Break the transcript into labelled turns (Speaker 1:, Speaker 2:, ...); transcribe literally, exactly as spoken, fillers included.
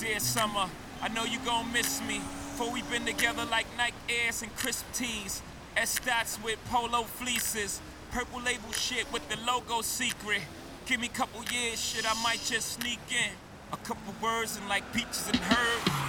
Speaker 1: here, summer. I know you gon' miss me. For we been together like Nike Airs and crisp tees. S-Dots with polo fleeces. Purple label shit with the logo secret. Give me couple years, shit, I might just sneak in. A couple words and like peaches and herbs.